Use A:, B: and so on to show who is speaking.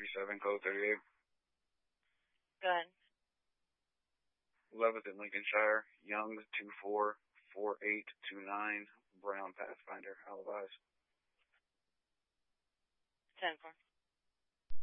A: 37, code 38.
B: Go ahead.
A: 11th in Lincolnshire, Young 244829, Brown Pathfinder, alibis.
B: 10-4.